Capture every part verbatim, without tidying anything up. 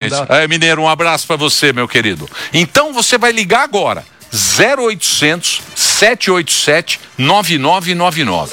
sequência. É, Mineiro, um abraço pra você, meu querido. Então você vai ligar agora. zero oitocentos, sete oito sete, nove nove nove nove.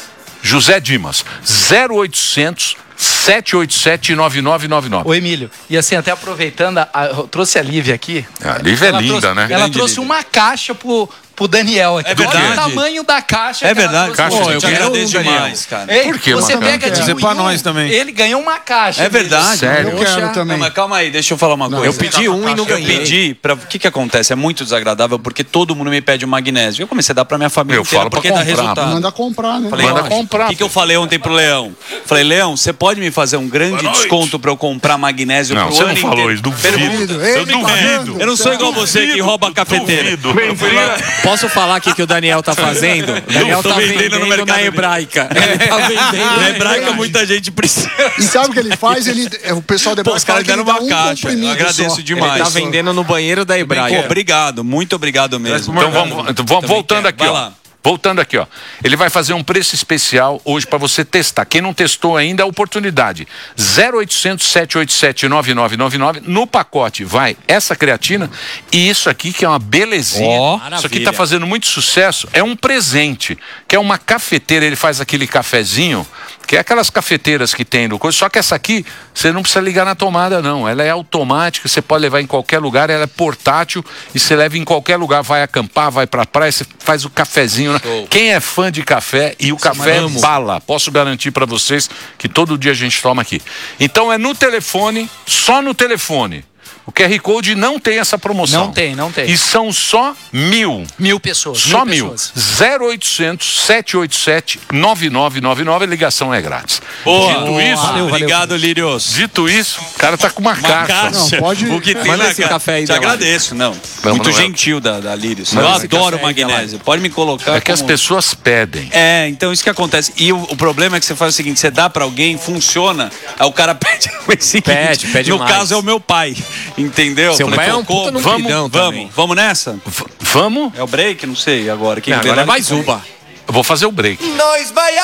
José Dimas. zero oitocentos, sete oito sete, nove nove nove nove. Ô, Emílio, e assim, até aproveitando, a, a, eu trouxe a Lívia aqui. A Lívia é linda, trouxe, né? Ela Grande trouxe Lívia. uma caixa pro, pro Daniel aqui. É verdade. Olha o tamanho da caixa. É verdade. Caixa, Pô, eu te agradeço demais, cara. Ei, Por que você uma pega caixa? de Dizer um pra em um, nós também. Ele ganhou uma caixa. É verdade. Sério? Eu quero também. Não, mas calma aí, deixa eu falar uma coisa. Eu pedi um e não Eu ganhei. pedi pra... O que que acontece? É muito desagradável porque todo mundo me pede o magnésio. Eu comecei a dar pra minha família Eu inteira falo pra porque dá comprar. resultado. Manda comprar, né? Falei, Manda ó, comprar, O que, que eu pô. falei ontem pro Leão? Falei, Leão, você pode me fazer um grande Boa noite. desconto pra eu comprar magnésio Não, pro você ano não falou inteiro? isso, duvido. Pergunta. Ele Eu duvido. pagando. Eu não sou igual você que rouba a cafeteira. Duvido. Eu fui lá- Posso falar aqui que o Daniel tá fazendo? O Daniel tô tá vendendo vendendo, no Mercado na Livre. Hebraica. Ele tá vendendo Na hebraica muita gente precisa. E sabe o que ele faz? Ele, o pessoal Pô, depois os caras fala que deram ele dá uma um caixa. Eu comprimido agradeço só. demais. Ele tá vendendo no banheiro da Pô, Hebraica. obrigado, muito obrigado mesmo. Então vamos, então, vamos voltando quero. aqui, Vai ó. lá. Voltando aqui, ó. Ele vai fazer um preço especial hoje para você testar. Quem não testou ainda, a oportunidade. zero oitocentos, sete oito sete, nove nove nove nove. No pacote vai essa creatina e isso aqui que é uma belezinha. Ó, isso aqui maravilha. tá fazendo muito sucesso. É um presente, que é uma cafeteira. Ele faz aquele cafezinho, que é aquelas cafeteiras que tem no coisa. Só que essa aqui, você não precisa ligar na tomada, não. Ela é automática, você pode levar em qualquer lugar. Ela é portátil e você leva em qualquer lugar. Vai acampar, vai pra praia, você faz o cafezinho. Show. Quem é fã de café, e o café é bala, posso garantir pra vocês que todo dia a gente toma aqui. Então é no telefone, só no telefone. O Q R Code não tem essa promoção. Não tem, não tem. E são só mil. Mil pessoas. Só mil. pessoas. zero oitocentos, sete oito sete, nove nove nove nove. A ligação é grátis. Boa. Dito isso, valeu, Obrigado, Lírios. dito isso, o cara tá com uma, Uma caixa. caixa. Não, pode- O que tem Manda na esse ca- café aí Te da Live. agradeço, não. Vamos, Muito não é? gentil da, da Lírios. Manda Eu esse adoro café aí da magnésio. Pode me colocar É que as como- pessoas pedem. É, então isso que acontece. E o, o problema é que você faz o seguinte, você dá pra alguém, funciona, aí o cara pede o seguinte, Pede, pede no mais. caso é o meu pai, entendeu? Seu Falei, pai é pô, um puta como? nucridão Vamos, também. vamos, vamos nessa? V- vamos? É o break? Não sei agora. Quem Não, vem agora é lá- mais Zuba. Eu vou fazer o break. Nós vai